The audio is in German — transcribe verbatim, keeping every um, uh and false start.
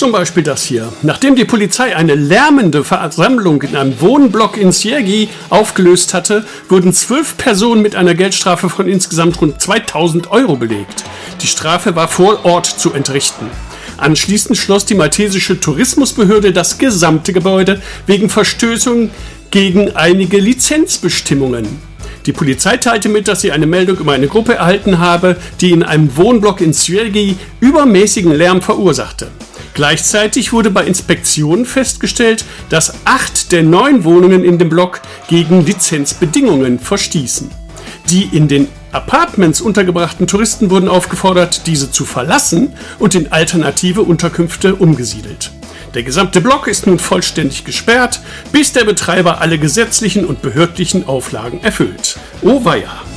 Zum Beispiel das hier. Nachdem die Polizei eine lärmende Versammlung in einem Wohnblock in Siegi aufgelöst hatte, wurden zwölf Personen mit einer Geldstrafe von insgesamt rund zweitausend Euro belegt. Die Strafe war vor Ort zu entrichten. Anschließend schloss die maltesische Tourismusbehörde das gesamte Gebäude wegen Verstößung gegen einige Lizenzbestimmungen. Die Polizei teilte mit, dass sie eine Meldung über eine Gruppe erhalten habe, die in einem Wohnblock in Siegi übermäßigen Lärm verursachte. Gleichzeitig wurde bei Inspektionen festgestellt, dass acht der neun Wohnungen in dem Block gegen Lizenzbedingungen verstießen. Die in den Apartments untergebrachten Touristen wurden aufgefordert, diese zu verlassen und in alternative Unterkünfte umgesiedelt. Der gesamte Block ist nun vollständig gesperrt, bis der Betreiber alle gesetzlichen und behördlichen Auflagen erfüllt. Oh weia!